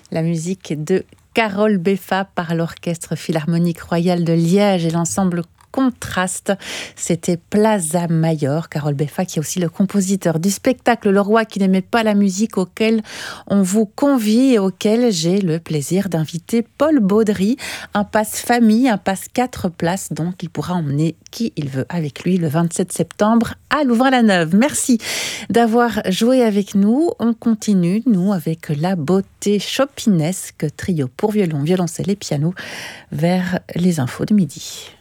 La musique de Carole Beffa par l'Orchestre Philharmonique Royal de Liège et l'ensemble Contraste. C'était Plaza Mayor. Carole Beffa qui est aussi le compositeur du spectacle Le Roi qui n'aimait pas la musique, auquel on vous convie et auquel j'ai le plaisir d'inviter Paul Baudry. Un passe famille, un passe 4 places, donc il pourra emmener qui il veut avec lui le 27 septembre à Louvain-la-Neuve. Merci d'avoir joué avec nous. On continue, nous, avec la beauté chopinesque, trio pour violon, violoncelle et piano, vers les infos de midi.